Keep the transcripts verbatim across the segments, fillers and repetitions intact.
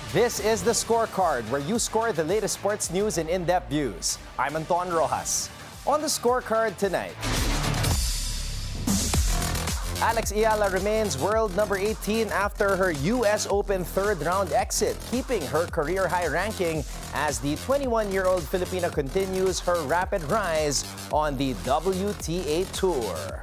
This is The Scorecard, where you score the latest sports news and in-depth views. I'm Anton Rojas. On The Scorecard tonight, Alex Eala remains world number eighteen after her U S Open third-round exit, keeping her career-high ranking as the twenty-one-year-old Filipina continues her rapid rise on the W T A Tour.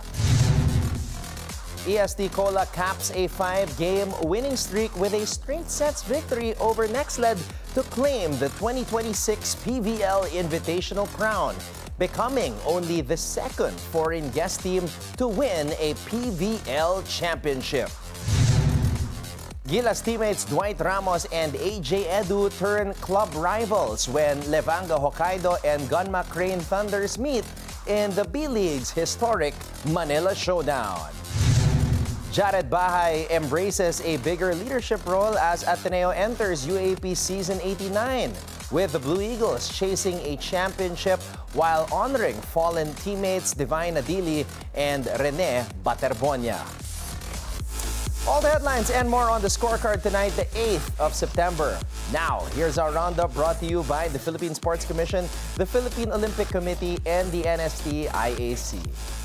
E S T Cola caps a five-game winning streak with a straight sets victory over Nexled to claim the twenty twenty-six P V L Invitational crown, becoming only the second foreign guest team to win a P V L championship. Gilas teammates Dwight Ramos and A J Edu turn club rivals when Levanga Hokkaido and Gunma Crane Thunders meet in the B-League's historic Manila Showdown. Jared Bahay embraces a bigger leadership role as Ateneo enters U A P Season eighty-nine, with the Blue Eagles chasing a championship while honoring fallen teammates Divine Adili and Rene Baterbonia. All the headlines and more on The Scorecard tonight, the eighth of September. Now, here's our roundup brought to you by the Philippine Sports Commission, the Philippine Olympic Committee, and the N S T I A C.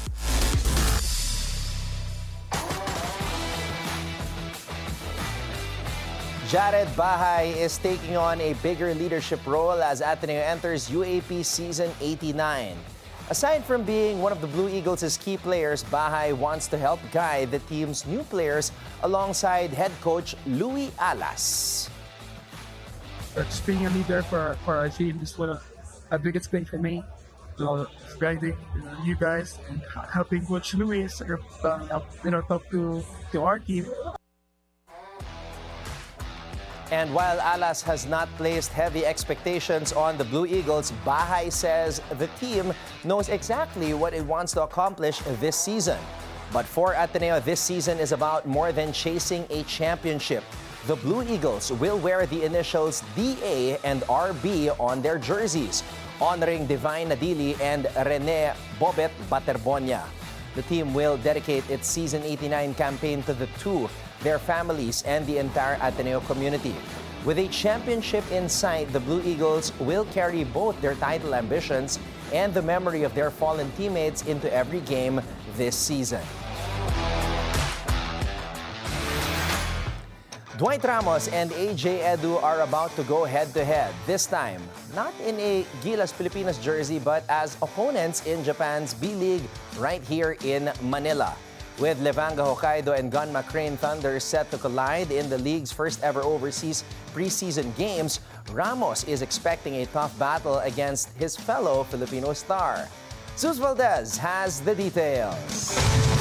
Jared Bahay is taking on a bigger leadership role as Ateneo enters U A P Season eighty-nine. Aside from being one of the Blue Eagles' key players, Bahay wants to help guide the team's new players alongside head coach Louie Alas. Just being a leader for, for our team is one of the biggest thing for me. So, guiding you guys and helping Coach Louie sort of, uh, you know, talk to, to our team. And while Alas has not placed heavy expectations on the Blue Eagles, Bahay says the team knows exactly what it wants to accomplish this season. But for Ateneo, this season is about more than chasing a championship. The Blue Eagles will wear the initials D A and R B on their jerseys, honoring Divine Adili and Rene Bobet Baterbonia. The team will dedicate its Season eighty-nine campaign to the two, their families, and the entire Ateneo community. With a championship in sight, the Blue Eagles will carry both their title ambitions and the memory of their fallen teammates into every game this season. Dwight Ramos and A J Edu are about to go head-to-head, this time not in a Gilas Pilipinas jersey but as opponents in Japan's B-League right here in Manila. With Levanga Hokkaido and Gunma Crane Thunder set to collide in the league's first ever overseas preseason games, Ramos is expecting a tough battle against his fellow Filipino star. Zeus Valdez has the details.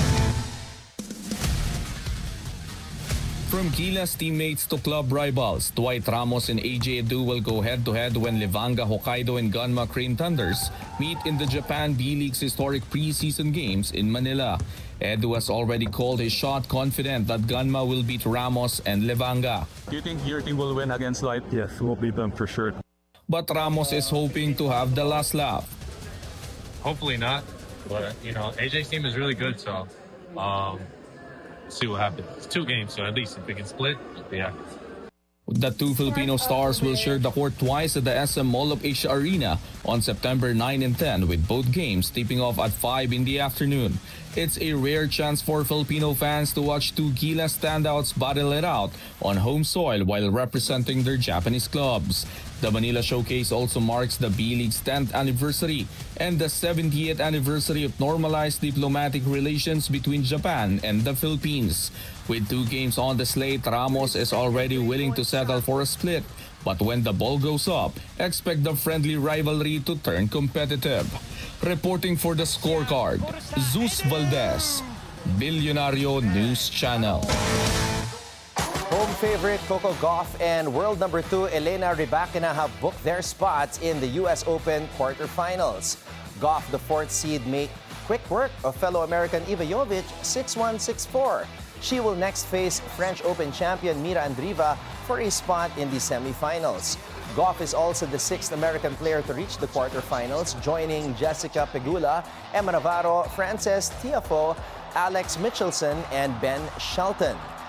From Gilas teammates to club rivals, Dwight Ramos and A J Edu will go head-to-head when Levanga Hokkaido and Gunma Crane Thunders meet in the Japan B-League's historic preseason games in Manila. Edu has already called his shot, confident that Gunma will beat Ramos and Levanga. Do you think your team will win against Light? Yes, we'll beat them for sure. But Ramos is hoping to have the last laugh. Hopefully not, but you know, A J's team is really good, so um, see what happens. It's two games, so at least if we can split, yeah. The two Filipino stars will share the court twice at the S M Mall of Asia Arena on September ninth and tenth, with both games tipping off at five in the afternoon. It's a rare chance for Filipino fans to watch two Gilas standouts battle it out on home soil while representing their Japanese clubs. The Manila Showcase also marks the B-League's tenth anniversary and the seventieth anniversary of normalized diplomatic relations between Japan and the Philippines. With two games on the slate, Ramos is already willing to settle for a split. But when the ball goes up, expect the friendly rivalry to turn competitive. Reporting for The Scorecard, Zeus Valdez, Billionario News Channel. Home favorite Coco Gauff and world number two Elena Rybakina have booked their spots in the U S Open quarterfinals. Gauff, the fourth seed, made quick work of fellow American Iva Jovic six one, six four. She will next face French Open champion Mira Andreeva for a spot in the semifinals. Gauff is also the sixth American player to reach the quarterfinals, joining Jessica Pegula, Emma Navarro, Frances Tiafoe, Alex Michelson, and Ben Shelton.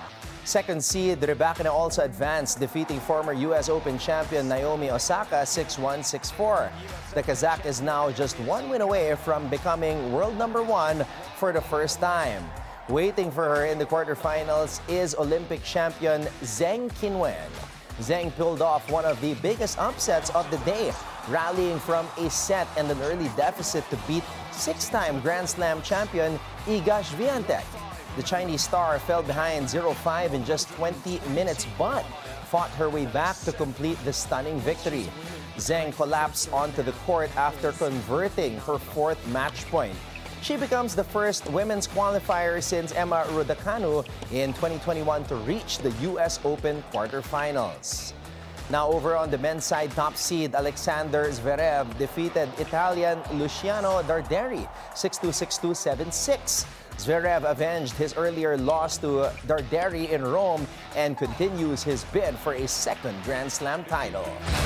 Second seed, Rybakina also advanced, defeating former U S Open champion Naomi Osaka six one, six four. The Kazakh is now just one win away from becoming world number one for the first time. Waiting for her in the quarterfinals is Olympic champion Zheng Qinwen. Zheng pulled off one of the biggest upsets of the day, rallying from a set and an early deficit to beat six-time Grand Slam champion Iga Swiatek. The Chinese star fell behind zero five in just twenty minutes, but fought her way back to complete the stunning victory. Zheng collapsed onto the court after converting her fourth match point. She becomes the first women's qualifier since Emma Raducanu in twenty twenty-one to reach the U S Open quarterfinals. Now over on the men's side, top seed Alexander Zverev defeated Italian Luciano Darderi six two, six two, seven six. Zverev avenged his earlier loss to Darderi in Rome and continues his bid for a second Grand Slam title.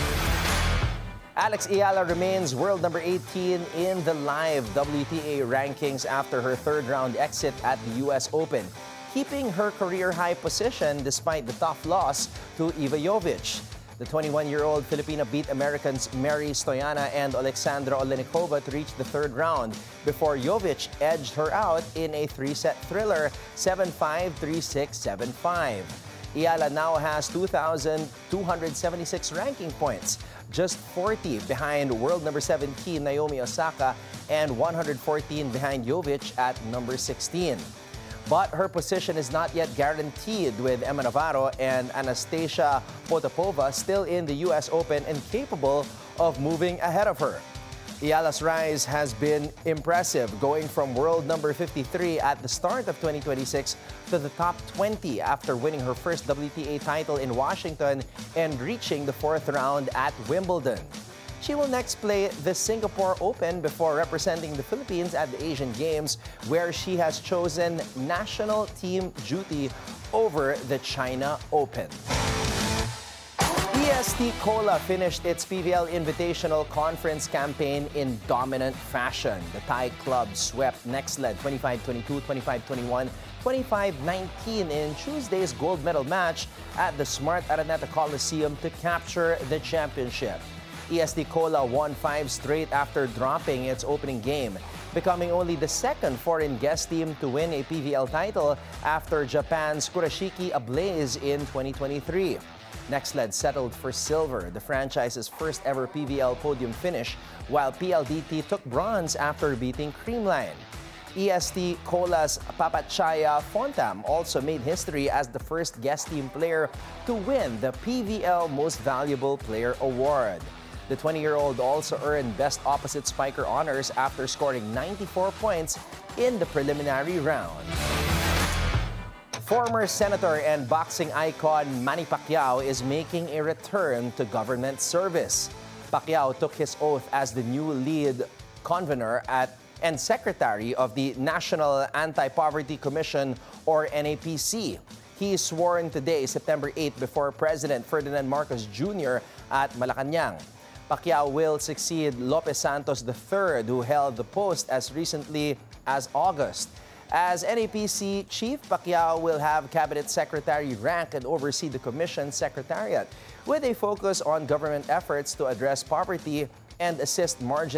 Alex Eala remains world number eighteen in the live W T A rankings after her third-round exit at the U S Open, keeping her career-high position despite the tough loss to Iva Jovic. The twenty-one-year-old Filipina beat Americans Mary Stoyana and Alexandra Olenikova to reach the third round before Jovic edged her out in a three-set thriller, seven five, three six, seven five. Eala now has two thousand two hundred seventy-six ranking points, just forty behind world number seventeen Naomi Osaka and one hundred fourteen behind Jovic at number sixteen. But her position is not yet guaranteed, with Emma Navarro and Anastasia Potapova still in the U S Open and capable of moving ahead of her. Eala's rise has been impressive, going from world number fifty-three at the start of twenty twenty-six to the top twenty after winning her first W T A title in Washington and reaching the fourth round at Wimbledon. She will next play the Singapore Open before representing the Philippines at the Asian Games, where she has chosen national team duty over the China Open. E S T Cola finished its P V L Invitational Conference campaign in dominant fashion. The Thai club swept Nextled twenty-five twenty-two, twenty-five twenty-one, twenty-five nineteen in Tuesday's gold medal match at the Smart Araneta Coliseum to capture the championship. E S T Cola won five straight after dropping its opening game, becoming only the second foreign guest team to win a P V L title after Japan's Kurashiki Ablaze in twenty twenty-three. Nextled settled for silver, the franchise's first ever P V L podium finish, while P L D T took bronze after beating Creamline. E S T Cola's Papachaya Fontam also made history as the first guest team player to win the P V L Most Valuable Player Award. The twenty-year-old also earned Best Opposite Spiker honors after scoring ninety-four points in the preliminary round. Former senator and boxing icon Manny Pacquiao is making a return to government service. Pacquiao took his oath as the new lead convener at and secretary of the National Anti-Poverty Commission, or N A P C. He is sworn today, September eighth, before President Ferdinand Marcos Junior at Malacanang. Pacquiao will succeed Lopez Santos the third, who held the post as recently as August. As N A P C chief, Pacquiao will have cabinet secretary rank and oversee the commission's secretariat, with a focus on government efforts to address poverty and assist marginal